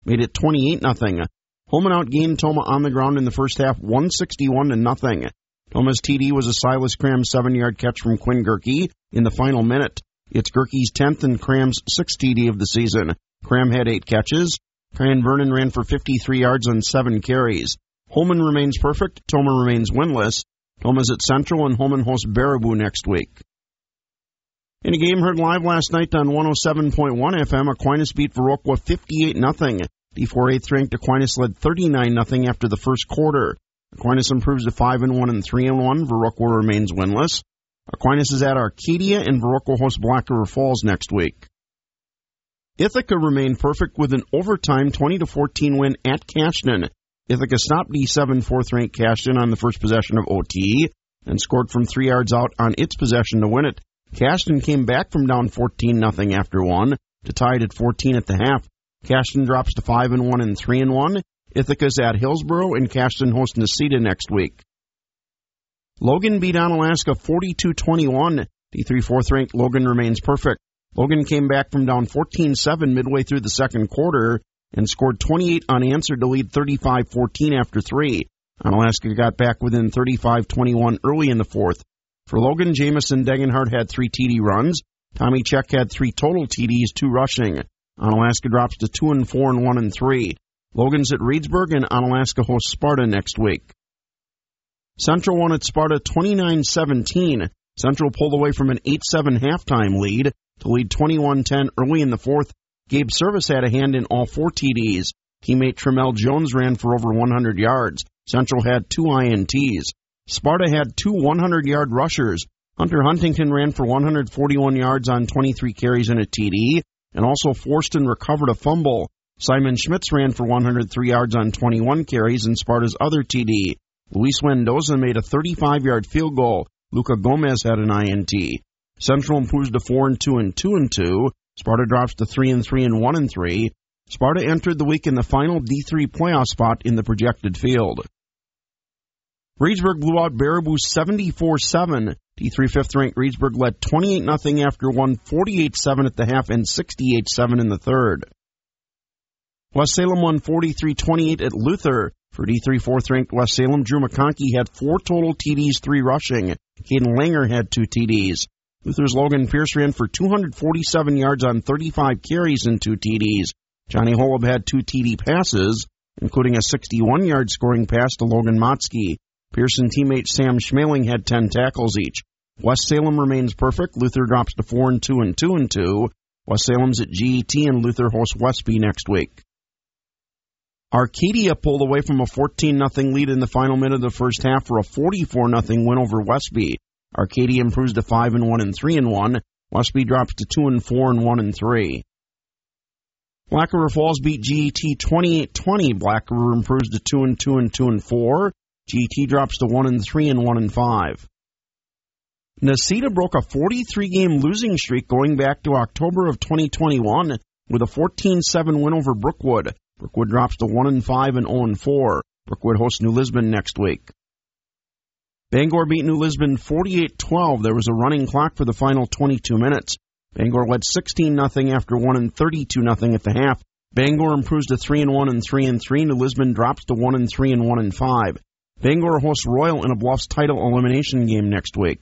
made it 28-0. Holman outgained Toma on the ground in the first half, 161-0. Toma's TD was a Silas Cram 7-yard catch from Quinn Gerke in the final minute. It's Gerke's 10th and Cram's 6th TD of the season. Cram had 8 catches. Ryan Vernon ran for 53 yards on 7 carries. Holman remains perfect. Toma remains winless. Toma's at Central, and Holman hosts Baraboo next week. In a game heard live last night on 107.1 FM, Aquinas beat Viroqua 58-0. D4 8th-ranked Aquinas led 39-0 after the first quarter. Aquinas improves to 5-1 and 3-1. Viroqua remains winless. Aquinas is at Arcadia, and Viroqua hosts Black River Falls next week. Ithaca remained perfect with an overtime 20-14 win at Cashton. Ithaca stopped D7 4th-ranked Cashton on the first possession of OT and scored from 3 yards out on its possession to win it. Cashton came back from down 14-0 after 1 to tie it at 14 at the half. Cashton drops to 5-1 and 3-1. Ithaca's at Hillsboro, and Cashton hosts Necedah next week. Logan beat Onalaska 42-21. D3 4th-ranked Logan remains perfect. Logan came back from down 14-7 midway through the second quarter and scored 28 unanswered to lead 35-14 after 3. Onalaska got back within 35-21 early in the fourth. For Logan, Jamison Degenhardt had 3 TD runs. Tommy Check had 3 total TDs, 2 rushing. Onalaska drops to 2-4 and 1-3. Logan's at Reedsburg, and Onalaska hosts Sparta next week. Central won at Sparta 29-17. Central pulled away from an 8-7 halftime lead to lead 21-10 early in the fourth. Gabe Service had a hand in all 4 TDs. Teammate Tremel Jones ran for over 100 yards. Central had 2 INTs. Sparta had 2 100-yard rushers. Hunter Huntington ran for 141 yards on 23 carries and a TD, and also forced and recovered a fumble. Simon Schmitz ran for 103 yards on 21 carries and Sparta's other TD. Luis Mendoza made a 35-yard field goal. Luca Gomez had an INT. Central improves to 4-2 and 2-2. Sparta drops to 3-3 and 1-3. Sparta entered the week in the final D3 playoff spot in the projected field. Reedsburg blew out Baraboo 74-7. D3 5th-ranked Reedsburg led 28-0 after 1, 48-7 at the half and 68-7 in the third. West Salem won 43-28 at Luther. For D3 4th-ranked West Salem, Drew McConkey had 4 total TDs, 3 rushing. Caden Langer had 2 TDs. Luther's Logan Pierce ran for 247 yards on 35 carries and 2 TDs. Johnny Holub had 2 TD passes, including a 61-yard scoring pass to Logan Motzke. Pierce and teammate Sam Schmeling had 10 tackles each. West Salem remains perfect. Luther drops to 4-2 and 2-2. West Salem's at GET, and Luther hosts Westby next week. Arcadia pulled away from a 14-0 lead in the final minute of the first half for a 44-0 win over Westby. Arcadia improves to 5-1 and 3-1. Westby drops to 2-4 and 1-3. Black River Falls beat GET 28-20. Black River improves to 2-2 and 2-4. GET drops to 1-3 and 1-5. Necedah broke a 43-game losing streak going back to October of 2021 with a 14-7 win over Brookwood. Brookwood drops to 1-5 and 0-4. Brookwood hosts New Lisbon next week. Bangor beat New Lisbon 48-12. There was a running clock for the final 22 minutes. Bangor led 16-0 after 1 and 32-0 at the half. Bangor improves to 3-1 and 3-3. New Lisbon drops to 1-3 and 1-5. Bangor hosts Royal in a Bluffs title elimination game next week.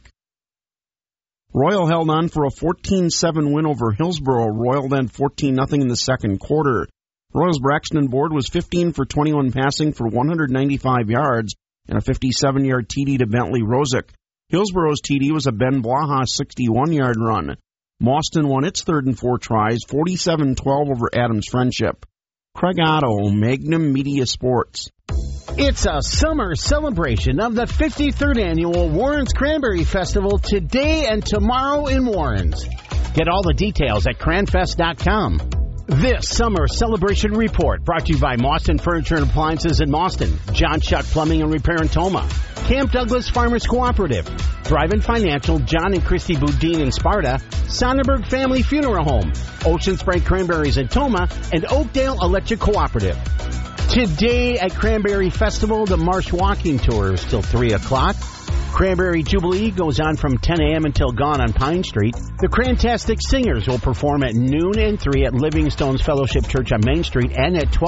Royal held on for a 14-7 win over Hillsboro. Royal then 14-0 in the second quarter. Royal's Braxton Board was 15 for 21 passing for 195 yards and a 57-yard TD to Bentley Rosick. Hillsboro's TD was a Ben Blaha 61-yard run. Mauston won its third and 4 tries, 47-12 over Adams Friendship. Craig Otto, Magnum Media Sports. It's a summer celebration of the 53rd Annual Warren's Cranberry Festival today and tomorrow in Warren's. Get all the details at cranfest.com. This summer celebration report brought to you by Mauston Furniture and Appliances in Mauston, John Shutt Plumbing and Repair in Toma, Camp Douglas Farmers Cooperative, Thrivent Financial, John and Christy Boudin in Sparta, Sonnenberg Family Funeral Home, Ocean Spray Cranberries in Toma, and Oakdale Electric Cooperative. Today at Cranberry Festival, the Marsh Walking Tour is till 3 o'clock. Cranberry Jubilee goes on from 10 a.m. until gone on Pine Street. The Crantastic Singers will perform at noon and 3 at Livingstone's Fellowship Church on Main Street and at 12